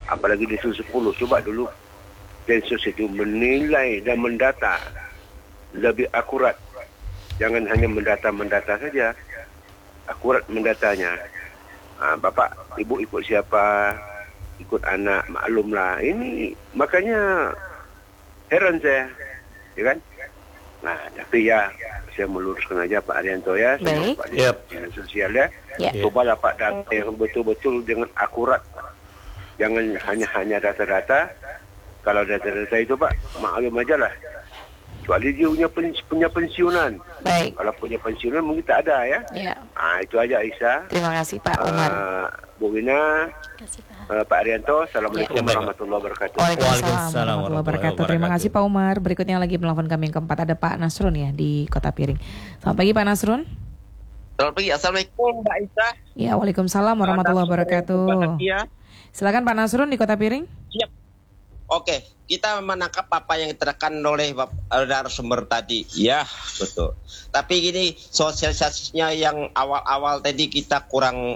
apalagi Densus 10. Coba dulu Densus itu menilai dan mendata lebih akurat. Jangan hanya mendata saja, akurat mendatanya. Bapak, ibu ikut siapa, ikut anak, maklumlah. Ini makanya heran saya, ya kan? Nah, tapi ya saya meluruskan aja Pak Arianto ya, sama Pak Dinas Sosial ya. Cobalah Pak data yang betul-betul dengan akurat. Jangan hanya data-data. Kalau data-data itu Pak, maklum aja lah. Kecuali dia punya pensiunan. Baik. Kalau punya pensiunan mungkin tak ada ya. Itu aja Aisyah. Terima kasih Pak Umar. Bu Wina, Pak Arianto, Assalamualaikum warahmatullahi wabarakatuh. Waalaikumsalam warahmatullahi wabarakatuh. Terima kasih Pak Umar. Berikutnya lagi penelpon kami yang keempat ada Pak Nasrun ya di Kota Piring. Selamat pagi Pak Nasrun. Selamat pagi, Assalamualaikum Mbak Aisyah. Ya, waalaikumsalam warahmatullahi wabarakatuh. Silakan Pak Nasrun di Kota Piring. Siap. Oke, kita menangkap apa yang diterangkan oleh narasumber tadi. Ya, betul. Tapi gini, sosialisasinya yang awal-awal tadi kita kurang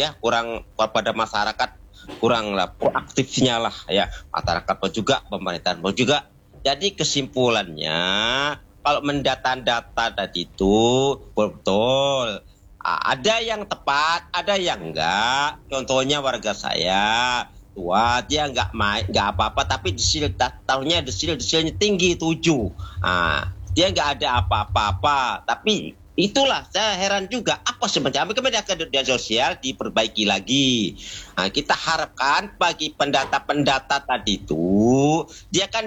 kepada masyarakat, kuranglah proaktifnya lah ya. Masyarakat pun juga, pemerintahan pun juga. Jadi kesimpulannya, kalau mendata-data tadi itu betul. Ada yang tepat, ada yang enggak. Contohnya warga saya tua, dia nggak apa-apa, tapi desilnya tinggi 7. Dia nggak ada apa-apa, tapi itulah saya heran juga apa sebenarnya kemudian kemudian sosial diperbaiki lagi. Kita harapkan bagi pendata tadi itu dia kan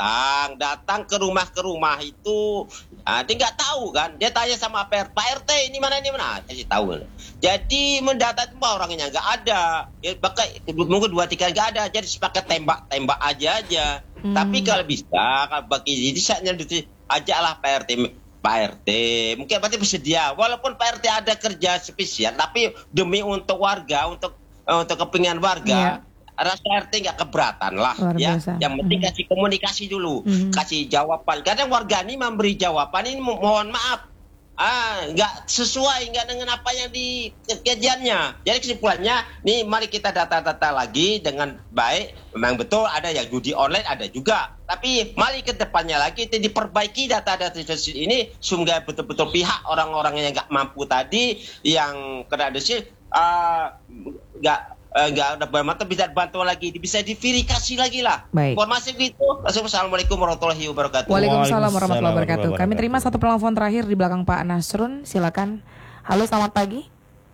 datang ke rumah itu, dia nggak tahu kan, dia tanya sama Pak RT ini mana kasih tahu. Jadi mendata itu orangnya nggak ada, ya, mungkin 2-3 nggak ada, jadi sepakat tembak aja. Tapi kalau bisa bagi jadi saatnya ajaklah Pak RT mungkin pasti bersedia, walaupun Pak RT ada kerja spesial, tapi demi untuk warga, untuk kepentingan warga, rasa RT nggak keberatan lah ya. Yang penting kasih komunikasi dulu, kasih jawaban. Kadang warga ini memberi jawaban ini mohon maaf nggak sesuai, nggak dengan apa yang di kajiannya. Jadi kesimpulannya, nih mari kita data-data lagi dengan baik. Memang betul ada yang judi online, ada juga. Tapi mari ke depannya lagi kita diperbaiki data-data ini sehingga betul-betul pihak orang-orang yang nggak mampu tadi, yang kena desil nggak ada bantuan, bisa bantuan lagi, bisa diverifikasi lagi lah. Baik. Informasi gitu. Assalamualaikum warahmatullahi wabarakatuh. Waalaikumsalam warahmatullahi wabarakatuh. Kami terima satu penelpon terakhir di belakang Pak Nasrun. Silakan. Halo, selamat pagi.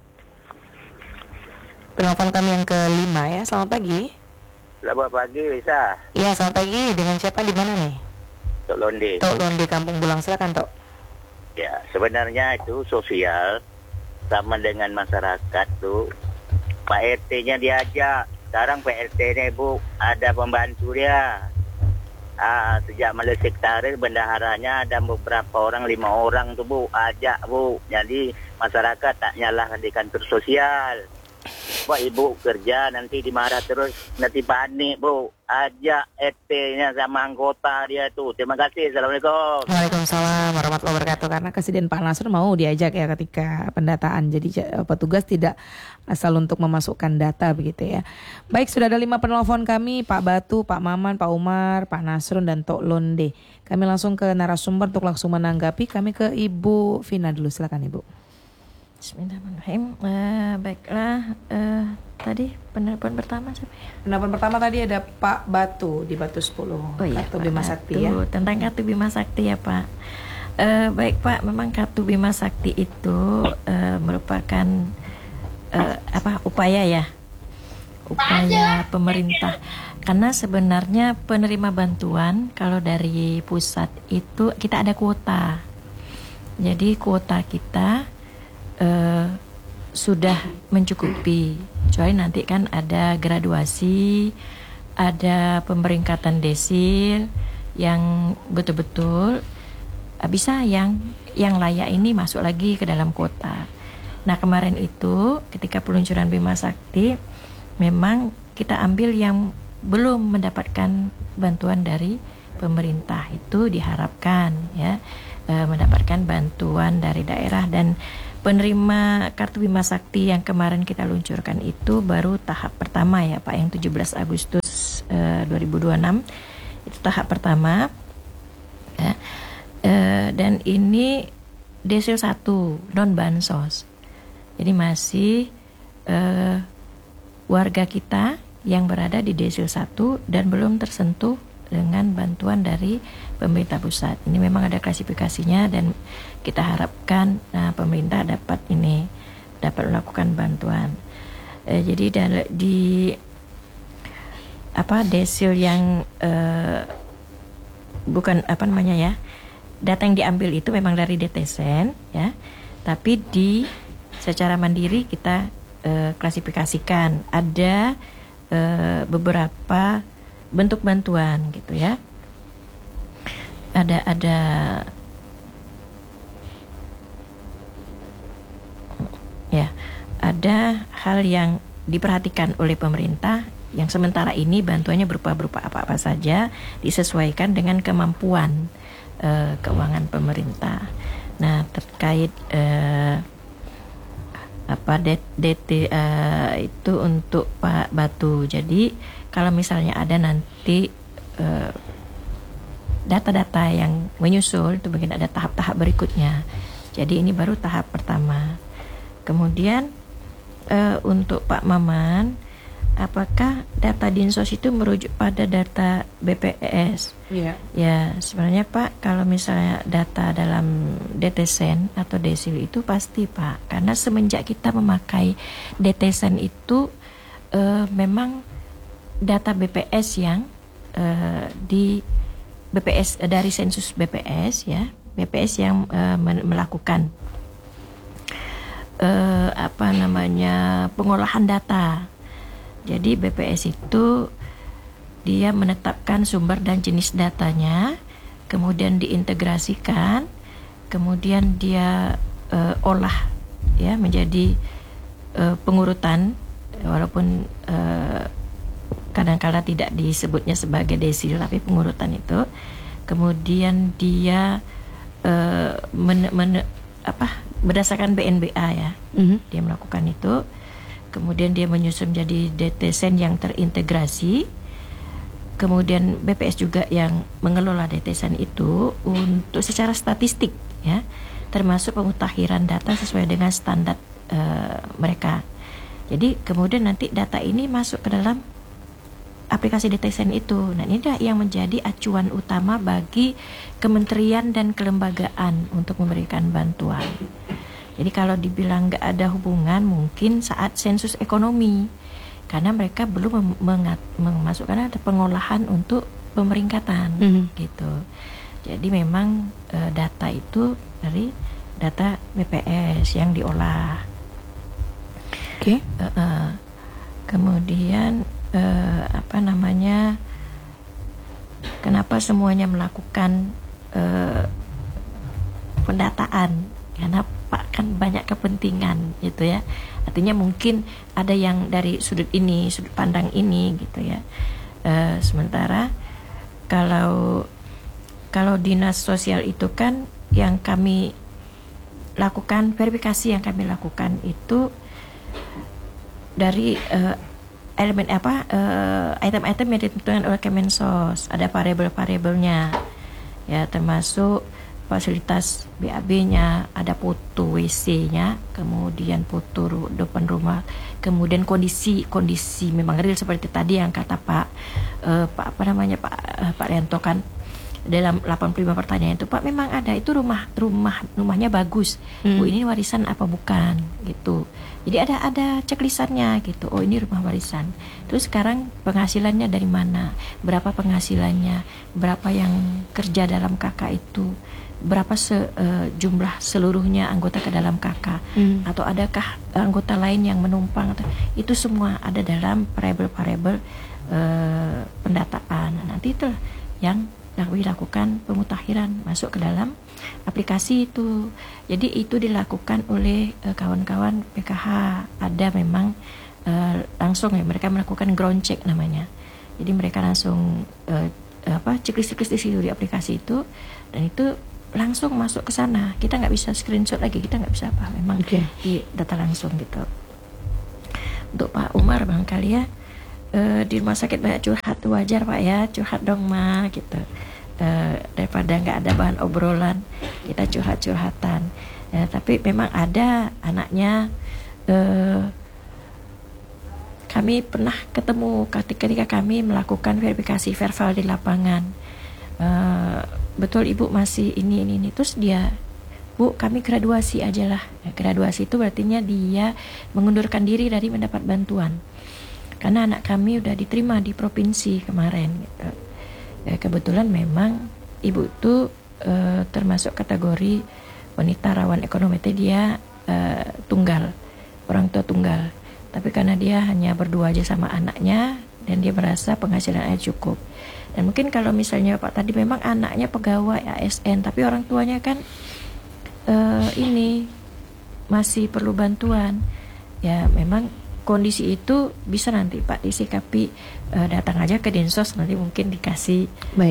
Penelpon kami yang kelima ya. Selamat pagi. Selamat pagi, Lisa. Iya, selamat pagi. Dengan siapa di mana nih? Tok Londe. Tok Londe, Kampung Bulang. Silakan, Tok. Ya, sebenarnya itu sosial sama dengan masyarakat tuh. Pak RT-nya diajak. Sekarang Pak RT-nya Bu ada pembantu dia. Sejak Malaysia Sektaris bendaharanya ada beberapa orang, 5 orang tuh Bu, ajak Bu. Jadi masyarakat tak nyalahkan di kantor sosial. Pak Ibu kerja nanti dimarah terus, nanti panik Bu. Ajak RT-nya sama anggota dia tuh. Terima kasih. Assalamualaikum. Waalaikumsalam warahmatullahi wabarakatuh. Karena Presiden Pak Nasrun mau diajak ya ketika pendataan. Jadi petugas tidak asal untuk memasukkan data begitu ya. Baik, sudah ada 5 penelpon kami, Pak Batu, Pak Maman, Pak Umar, Pak Nasrun, dan Tok Londe. Kami langsung ke narasumber untuk langsung menanggapi. Kami ke Ibu Vina dulu, silakan Ibu. Bismillahirrahmanirrahim. Baiklah, tadi penelpon pertama siapa ya? Penelpon pertama tadi ada Pak Batu di Batu 10. Oh iya, Kartu Bima Sakti ya. Tentang Kartu Bima Sakti ya Pak. Baik Pak, memang Kartu Bima Sakti itu merupakan upaya pemerintah. Karena sebenarnya penerima bantuan kalau dari pusat itu kita ada kuota. Jadi kuota kita sudah mencukupi. Kecuali nanti kan ada graduasi, ada pemeringkatan desil yang betul-betul bisa yang layak ini masuk lagi ke dalam kuota. Nah kemarin itu ketika peluncuran Bima Sakti memang kita ambil yang belum mendapatkan bantuan dari pemerintah, itu diharapkan ya mendapatkan bantuan dari daerah. Dan penerima Kartu Bima Sakti yang kemarin kita luncurkan itu baru tahap pertama ya Pak, yang 17 Agustus 2026. Itu tahap pertama. Ya. Dan ini desil 1 non bansos. Jadi masih warga kita yang berada di desil 1 dan belum tersentuh dengan bantuan dari pemerintah pusat. Ini memang ada klasifikasinya dan kita harapkan pemerintah dapat melakukan bantuan. Jadi di desil yang bukan data yang diambil itu memang dari DTSEN ya, tapi secara mandiri kita klasifikasikan ada beberapa bentuk bantuan gitu ya. Ada hal yang diperhatikan oleh pemerintah yang sementara ini bantuannya berupa apa-apa saja disesuaikan dengan kemampuan keuangan pemerintah. Nah, terkait itu untuk Pak Batu. Jadi kalau misalnya ada nanti data-data yang menyusul, itu mungkin ada tahap-tahap berikutnya. Jadi ini baru tahap pertama. Kemudian untuk Pak Maman, apakah data Dinsos itu merujuk pada data BPS? Iya. Ya, sebenarnya Pak, kalau misalnya data dalam DTSEN atau desil itu pasti Pak, karena semenjak kita memakai DTSEN itu memang data BPS yang di BPS dari sensus BPS ya, BPS yang melakukan pengolahan data. Jadi BPS itu dia menetapkan sumber dan jenis datanya, kemudian diintegrasikan, kemudian dia olah ya menjadi pengurutan, walaupun kadang-kala tidak disebutnya sebagai desil tapi pengurutan itu. Kemudian dia berdasarkan BNBA ya, dia melakukan itu. Kemudian dia menyusun jadi DTSEN yang terintegrasi. Kemudian BPS juga yang mengelola DTSEN itu untuk secara statistik ya, termasuk pemutakhiran data sesuai dengan standar mereka. Jadi kemudian nanti data ini masuk ke dalam aplikasi DTSEN itu. Nah, ini dah yang menjadi acuan utama bagi kementerian dan kelembagaan untuk memberikan bantuan. Jadi kalau dibilang nggak ada hubungan, mungkin saat sensus ekonomi, karena mereka belum memasukkan ada pengolahan untuk pemeringkatan gitu. Jadi memang data itu dari data BPS yang diolah. Oke. Kemudian kenapa semuanya melakukan pendataan? Karena Pak kan banyak kepentingan gitu ya. Artinya mungkin ada yang dari sudut pandang ini gitu ya. Sementara kalau dinas sosial itu kan yang kami lakukan, verifikasi yang kami lakukan itu dari item-item yang ditentukan oleh Kemensos, ada variabel-variabelnya ya, termasuk fasilitas BAB-nya, ada foto WC-nya, kemudian foto depan rumah, kemudian kondisi memang real seperti tadi yang kata Pak Rianto kan dalam 85 pertanyaan itu, Pak, memang ada itu rumahnya bagus. Bu, ini warisan apa bukan gitu. Jadi ada checklistannya gitu. Oh, ini rumah warisan. Terus sekarang penghasilannya dari mana? Berapa penghasilannya? Berapa yang kerja dalam KK itu? Berapa jumlah seluruhnya anggota ke dalam KK? Atau adakah anggota lain yang menumpang? Itu semua ada dalam variabel-variabel pendataan. Nah, nanti itu yang dilakukan pemutakhiran masuk ke dalam aplikasi itu. Jadi itu dilakukan oleh kawan-kawan PKH. Ada memang langsung ya, mereka melakukan ground check namanya. Jadi mereka langsung checklist di situ di aplikasi itu, dan itu langsung masuk ke sana. Kita nggak bisa screenshot lagi, kita nggak bisa apa, memang di data langsung gitu. Untuk Pak Umar barangkali ya, di rumah sakit banyak curhat, wajar Pak ya, curhat dong Ma gitu. Daripada nggak ada bahan obrolan, kita curhat-curhatan. Tapi memang ada anaknya, kami pernah ketemu ketika kami melakukan verifikasi verbal di lapangan. Betul Ibu masih ini, terus dia, Bu kami graduasi aja lah. Graduasi itu berartinya dia mengundurkan diri dari mendapat bantuan. Karena anak kami udah diterima di provinsi kemarin gitu. Kebetulan memang ibu itu termasuk kategori wanita rawan ekonomi. Dia tunggal, orang tua tunggal. Tapi karena dia hanya berdua aja sama anaknya dan dia merasa penghasilannya cukup. Dan mungkin kalau misalnya Pak tadi memang anaknya pegawai ASN, tapi orang tuanya kan ini masih perlu bantuan. Ya memang kondisi itu bisa nanti Pak disikapi, datang aja ke Dinsos, nanti mungkin dikasih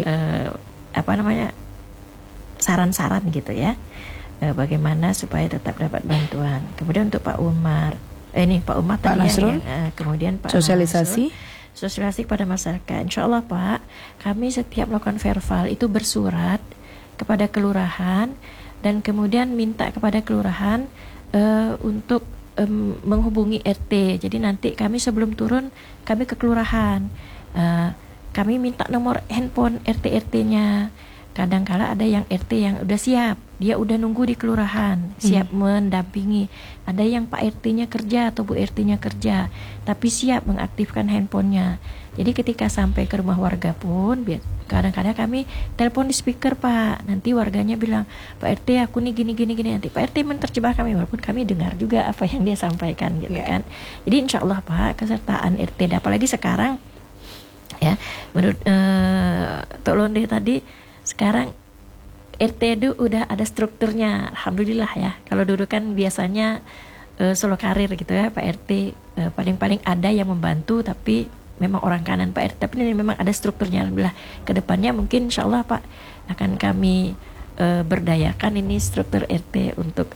saran-saran gitu ya, bagaimana supaya tetap dapat bantuan. Kemudian untuk Pak Umar, Pak Umar Pak Nasrul, kemudian Pak sosialisasi kepada masyarakat. Insya Allah Pak, kami setiap melakukan verbal itu bersurat kepada kelurahan dan kemudian minta kepada kelurahan untuk menghubungi RT. Jadi nanti kami sebelum turun kami ke kelurahan, kami minta nomor handphone RT-RT-nya. Kadang-kala ada yang RT yang udah siap, dia udah nunggu di kelurahan, siap mendampingi. Ada yang Pak RT-nya kerja atau Bu RT-nya kerja, tapi siap mengaktifkan handphonenya. Jadi ketika sampai ke rumah warga pun, kadang-kadang kami telepon di speaker Pak. Nanti warganya bilang, Pak RT aku nih gini. Nanti Pak RT menerjemah kami, walaupun kami dengar juga apa yang dia sampaikan gitu kan. Jadi insya Allah Pak, kesertaan RT, apalagi sekarang ya, menurut Tok Londe tadi, sekarang RT itu udah ada strukturnya, alhamdulillah ya. Kalau dulu kan biasanya solo karir gitu ya, Pak RT paling-paling ada yang membantu, tapi memang orang kanan Pak RT. Tapi ini memang ada strukturnya, alhamdulillah. Kedepannya mungkin insya Allah Pak akan kami berdayakan ini struktur RT untuk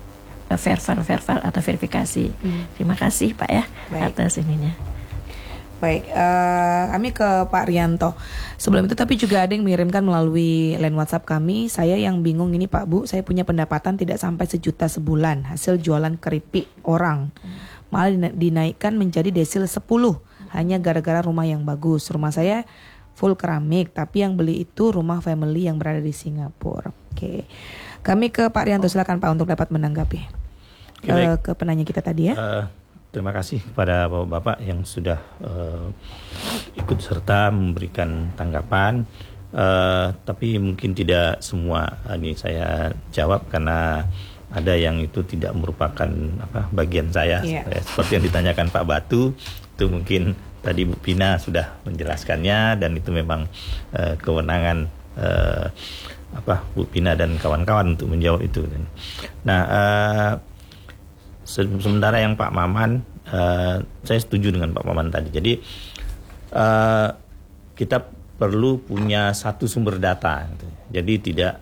verbal atau verifikasi. Terima kasih Pak ya. Baik. Atas ininya. Baik, kami ke Pak Rianto. Sebelum itu tapi juga ada yang mengirimkan melalui line WhatsApp kami. Saya yang bingung ini Pak Bu, saya punya pendapatan tidak sampai 1 juta sebulan hasil jualan keripik orang. Malah dinaikkan menjadi desil 10 hanya gara-gara rumah yang bagus. Rumah saya full keramik, tapi yang beli itu rumah family yang berada di Singapura. Oke. Kami ke Pak Rianto, silakan Pak untuk dapat menanggapi ke penanya kita tadi ya. Terima kasih kepada Bapak-Bapak yang sudah ikut serta memberikan tanggapan. Tapi mungkin tidak semua ini saya jawab karena ada yang itu tidak merupakan bagian saya. Seperti yang ditanyakan Pak Batu, itu mungkin tadi Bu Pina sudah menjelaskannya dan itu memang kewenangan Bu Pina dan kawan-kawan untuk menjawab itu. Nah, sementara yang Pak Maman, saya setuju dengan Pak Maman tadi. Jadi kita perlu punya satu sumber data. Jadi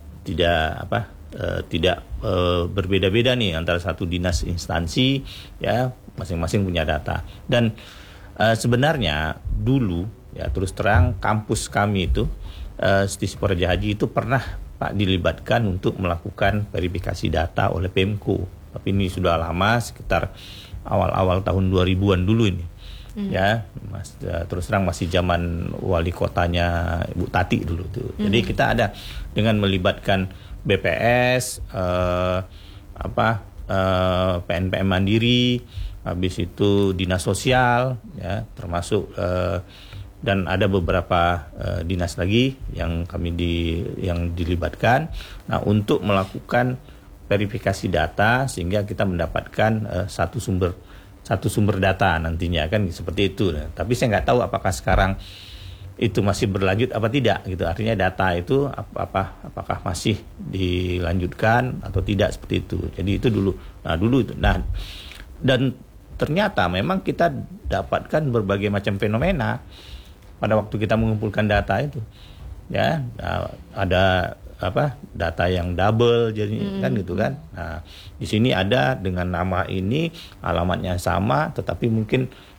tidak berbeda-beda nih antara satu dinas instansi, ya masing-masing punya data. Dan sebenarnya dulu ya terus terang kampus kami itu Stisi Praja Haji itu pernah Pak dilibatkan untuk melakukan verifikasi data oleh Pemko. Tapi ini sudah lama, sekitar awal-awal tahun 2000-an dulu ini. Ya, terus terang masih zaman wali kotanya Ibu Tati dulu tuh. Jadi kita ada dengan melibatkan BPS, PNPM Mandiri, habis itu dinas sosial, ya, termasuk dan ada beberapa dinas lagi yang yang dilibatkan. Nah, untuk melakukan verifikasi data sehingga kita mendapatkan satu sumber data nantinya kan seperti itu. Tapi saya nggak tahu apakah sekarang itu masih berlanjut apa tidak gitu. Artinya data itu apakah masih dilanjutkan atau tidak seperti itu. Jadi itu dulu. Nah, dan ternyata memang kita dapatkan berbagai macam fenomena pada waktu kita mengumpulkan data itu. Ya, ada data yang double jadi kan gitu kan. Nah, di sini ada dengan nama ini alamatnya sama tetapi mungkin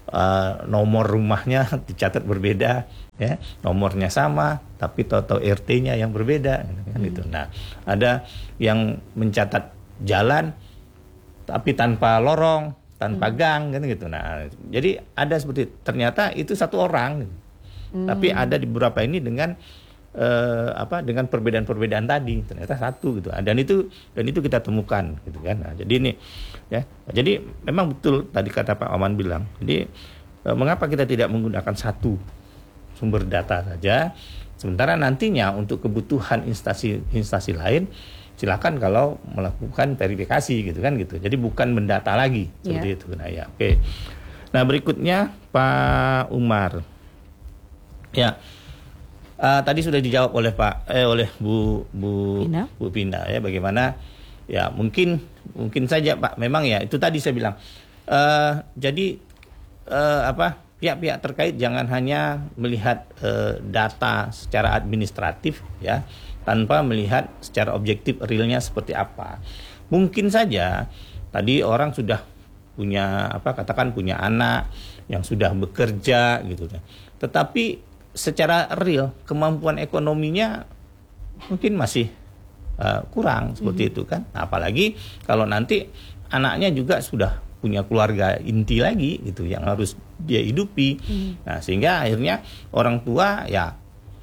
nomor rumahnya dicatat berbeda, ya, nomornya sama, tapi tahu-tahu RT-nya yang berbeda, kan gitu. Nah, ada yang mencatat jalan, tapi tanpa lorong, tanpa gang, kan gitu. Nah, jadi ada seperti ternyata itu satu orang, tapi ada di beberapa ini dengan dengan perbedaan-perbedaan tadi ternyata satu gitu. Dan itu kita temukan gitu kan. Nah, jadi ini ya. Jadi memang betul tadi kata Pak Aman bilang. Jadi mengapa kita tidak menggunakan satu sumber data saja, sementara nantinya untuk kebutuhan instansi lain silakan kalau melakukan verifikasi gitu kan gitu. Jadi bukan mendata lagi seperti itu. Nah, ya, oke. Nah, berikutnya Pak Umar. Ya. Tadi sudah dijawab oleh oleh Bu Pina ya, bagaimana ya mungkin saja Pak, memang ya itu tadi saya bilang jadi pihak-pihak terkait jangan hanya melihat data secara administratif ya, tanpa melihat secara objektif realnya seperti apa. Mungkin saja tadi orang sudah punya katakan punya anak yang sudah bekerja gitu, tetapi secara real kemampuan ekonominya mungkin masih kurang seperti itu kan. Nah, apalagi kalau nanti anaknya juga sudah punya keluarga inti lagi gitu yang harus dia hidupi. Nah, sehingga akhirnya orang tua ya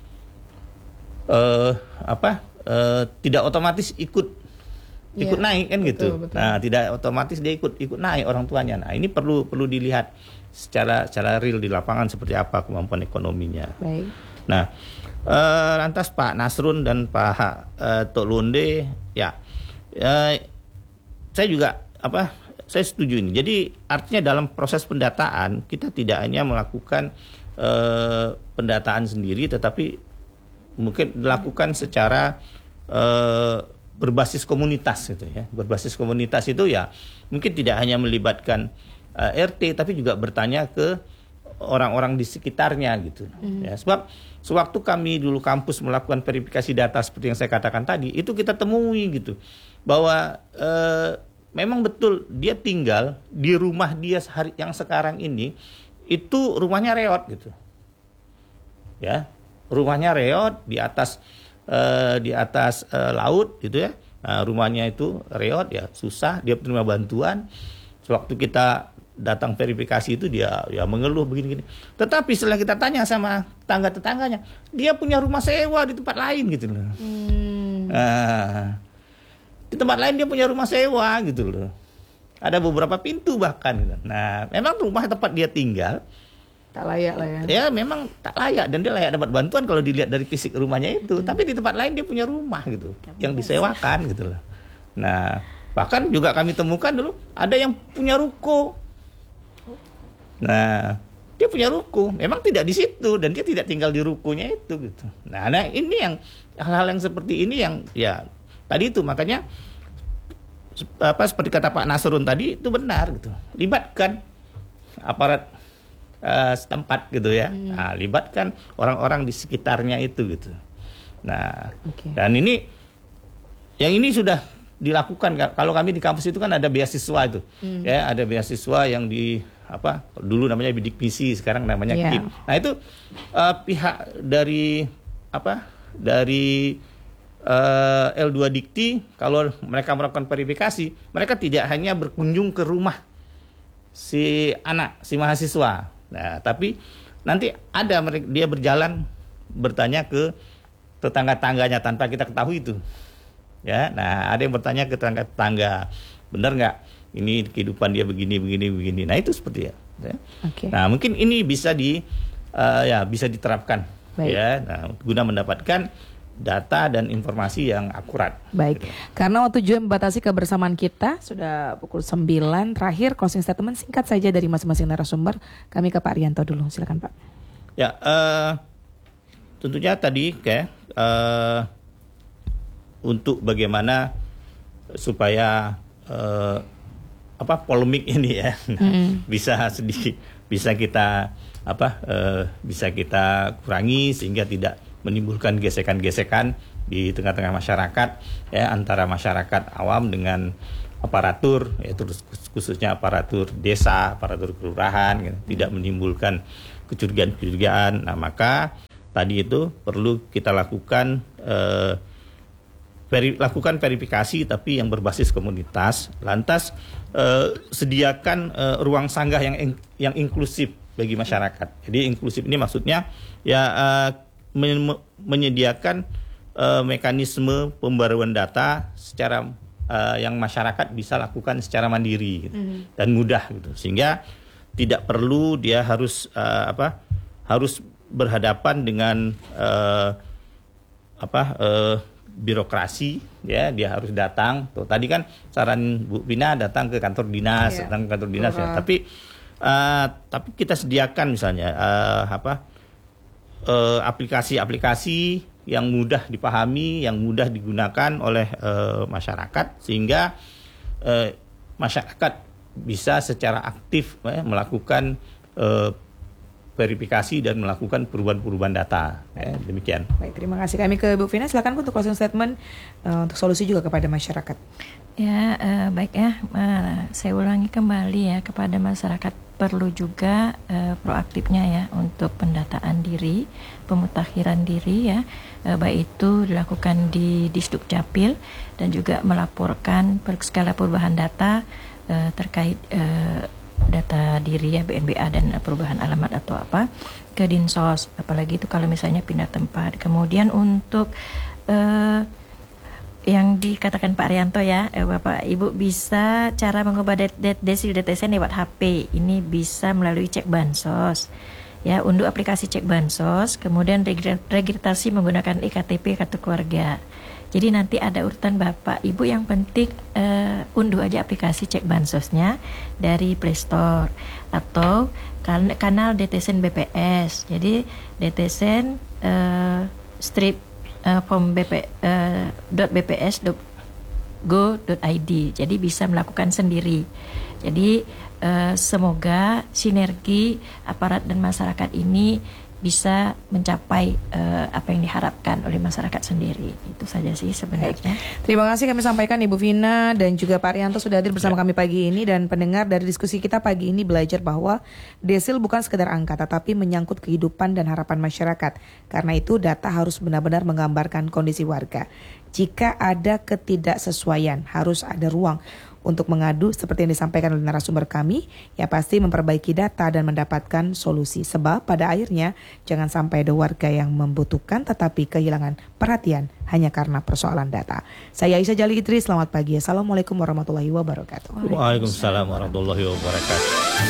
tidak otomatis ikut naik kan gitu. Betul. Nah, tidak otomatis dia ikut naik orang tuanya. Nah, ini perlu dilihat secara real di lapangan seperti apa kemampuan ekonominya. Baik. Nah, lantas Pak Nasrun dan Pak Tok Londe ya, saya juga saya setuju ini. Jadi artinya dalam proses pendataan kita tidak hanya melakukan pendataan sendiri, tetapi mungkin dilakukan secara berbasis komunitas gitu ya. Berbasis komunitas itu ya mungkin tidak hanya melibatkan RT tapi juga bertanya ke orang-orang di sekitarnya gitu. Ya, sebab sewaktu kami dulu kampus melakukan verifikasi data seperti yang saya katakan tadi, itu kita temui gitu bahwa memang betul dia tinggal di rumah dia yang sekarang ini itu rumahnya reot gitu. Ya, rumahnya reot di atas laut gitu ya. Nah, rumahnya itu reot ya, susah dia terima bantuan. Sewaktu kita datang verifikasi itu dia ya mengeluh begini-gini. Tetapi setelah kita tanya sama tetangganya, dia punya rumah sewa di tempat lain gitu loh. Nah, di tempat lain dia punya rumah sewa gitu loh. Ada beberapa pintu bahkan gitu. Nah, memang rumah tempat dia tinggal tak layak lah ya. Ya memang tak layak, dan dia layak dapat bantuan kalau dilihat dari fisik rumahnya itu. Tapi di tempat lain dia punya rumah gitu yang disewakan gitu loh. Nah, bahkan juga kami temukan dulu ada yang punya ruko. Nah, dia punya ruko, memang tidak di situ dan dia tidak tinggal di rukonya itu gitu. Nah, ini yang hal-hal yang seperti ini yang ya tadi itu makanya seperti kata Pak Nasrun tadi itu benar gitu. Libatkan aparat setempat gitu ya. Nah, libatkan orang-orang di sekitarnya itu gitu. Nah, dan ini sudah dilakukan. Kalau kami di kampus itu kan ada beasiswa itu. Ya, ada beasiswa yang dulu namanya bidik misi, sekarang namanya KIP. Nah, itu pihak dari L2 Dikti kalau mereka melakukan verifikasi, mereka tidak hanya berkunjung ke rumah si mahasiswa. Nah, tapi nanti ada dia berjalan bertanya ke tetangga-tangganya tanpa kita ketahui itu. Ya, nah ada yang bertanya ke tetangga, benar nggak ini kehidupan dia begini. Nah, itu seperti ya. Nah, mungkin ini bisa bisa diterapkan. Baik. Ya. Nah, guna mendapatkan data dan informasi yang akurat. Baik, karena waktu juga membatasi kebersamaan kita, sudah pukul 9. Terakhir closing statement singkat saja dari masing-masing narasumber. Kami ke Pak Rianto dulu, silakan Pak. Ya, tentunya tadi untuk bagaimana supaya polemik ini ya bisa kita kurangi sehingga tidak menimbulkan gesekan-gesekan di tengah-tengah masyarakat ya, antara masyarakat awam dengan aparatur, yaitu khususnya aparatur desa, aparatur kelurahan, gitu, tidak menimbulkan kecurigaan-kecurigaan. Nah, maka tadi itu perlu kita lakukan lakukan verifikasi tapi yang berbasis komunitas. Lantas sediakan ruang sanggah yang inklusif bagi masyarakat. Jadi inklusif ini maksudnya ya menyediakan mekanisme pembaruan data secara yang masyarakat bisa lakukan secara mandiri gitu, dan mudah gitu, sehingga tidak perlu dia harus harus berhadapan dengan birokrasi, ya, dia harus datang. Tuh, tadi kan saran Bu Vina datang ke kantor dinas, datang ke kantor dinas ya. Tapi kita sediakan misalnya aplikasi-aplikasi yang mudah dipahami, yang mudah digunakan oleh masyarakat, sehingga masyarakat bisa secara aktif melakukan verifikasi dan melakukan perubahan-perubahan data. Demikian. Baik, terima kasih. Kami ke Bu Vina, silakan untuk closing statement untuk solusi juga kepada masyarakat. Ya, baik ya. Saya ulangi kembali ya, kepada masyarakat perlu juga proaktifnya ya untuk pendataan diri, pemutakhiran diri ya, baik itu dilakukan di Disduk Capil dan juga melaporkan segala perubahan data terkait data diri ya, BNBA dan perubahan alamat atau apa ke Dinsos, apalagi itu kalau misalnya pindah tempat. Kemudian untuk yang dikatakan Pak Arianto ya, Bapak Ibu bisa cara mengubah desil DTSN lewat HP. Ini bisa melalui cek bansos. Ya, unduh aplikasi cek bansos, kemudian registrasi menggunakan iktp kartu keluarga. Jadi nanti ada urutan Bapak Ibu, yang penting unduh aja aplikasi cek bansosnya dari Play Store atau kanal DTSN BPS. Jadi DTSN strip form .bps.go.id. Jadi bisa melakukan sendiri. Jadi semoga sinergi aparat dan masyarakat ini bisa mencapai apa yang diharapkan oleh masyarakat sendiri. Itu saja sih sebenarnya. Terima kasih kami sampaikan Ibu Vina dan juga Pak Arianto sudah hadir bersama kami pagi ini, dan pendengar dari diskusi kita pagi ini belajar bahwa desil bukan sekedar angka tetapi menyangkut kehidupan dan harapan masyarakat. Karena itu data harus benar-benar menggambarkan kondisi warga. Jika ada ketidaksesuaian, harus ada ruang untuk mengadu seperti yang disampaikan oleh narasumber kami, ya pasti memperbaiki data dan mendapatkan solusi. Sebab pada akhirnya jangan sampai ada warga yang membutuhkan tetapi kehilangan perhatian hanya karena persoalan data. Saya Aisyah Jali Idris, selamat pagi. Assalamualaikum warahmatullahi wabarakatuh. Waalaikumsalam warahmatullahi wabarakatuh.